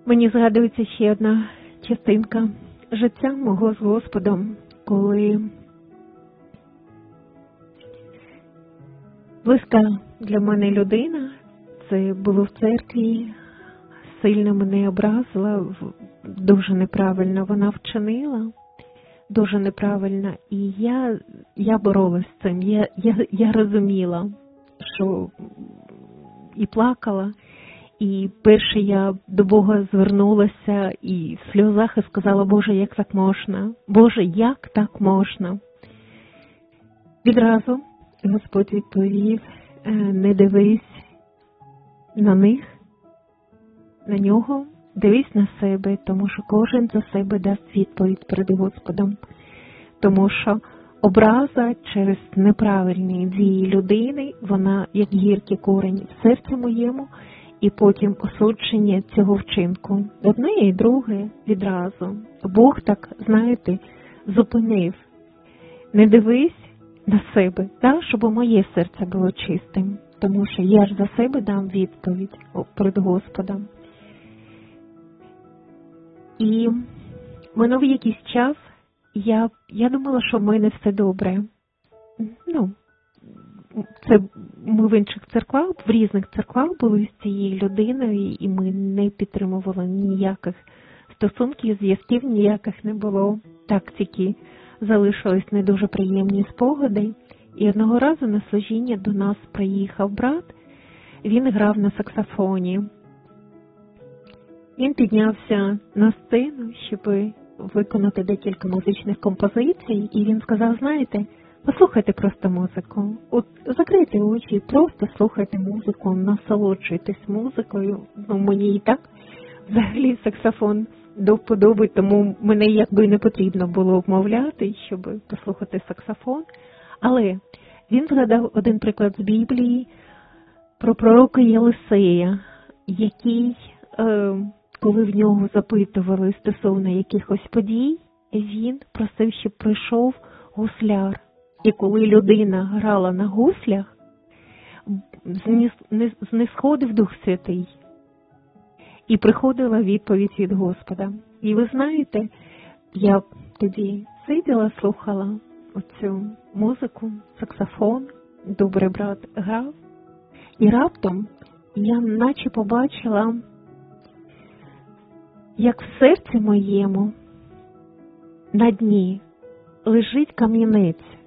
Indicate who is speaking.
Speaker 1: Мені згадується ще одна частинка життя мого з Господом, коли близька для мене людина, це було в церкві, сильно мене образила, дуже неправильно вона вчинила, дуже неправильно, і я боролась з цим, я розуміла, що і плакала, і перше я до Бога звернулася і в сльозах і сказала: Боже, як так можна? Боже, як так можна? Відразу Господь відповів: не дивись на них, на нього, дивись на себе, тому що кожен за себе дасть відповідь перед Господом. Тому що образа через неправильні дії людини, вона як гіркий корінь в серці моєму, і потім осудження цього вчинку. Одне і друге відразу. Бог так, знаєте, зупинив. Не дивись на себе, так, щоб моє серце було чистим. Тому що я ж за себе дам відповідь перед Господом. І минув якийсь час, я думала, що в мене все добре. Це ми в інших церквах, в різних церквах були з цією людиною, і ми не підтримували ніяких стосунків, зв'язків ніяких не було. Так тільки залишились не дуже приємні спогади. І одного разу на служіння до нас приїхав брат, він грав на саксофоні. Він піднявся на сцену, щоб виконати декілька музичних композицій, і він сказав: знаєте, послухайте просто музику. От закрийте очі, просто слухайте музику, насолоджуйтесь музикою. Мені і так взагалі саксофон до вподоби, тому мене якби не потрібно було вмовляти, щоб послухати саксофон. Але він згадав один приклад з Біблії про пророка Єлисея, який, коли в нього запитували стосовно якихось подій, він просив, щоб прийшов гусляр. І коли людина грала на гуслях, знисходив Дух Святий. І приходила відповідь від Господа. І ви знаєте, я тоді сиділа, слухала оцю музику, саксофон, добрий брат грав. І раптом я наче побачила, як в серці моєму на дні лежить камінець.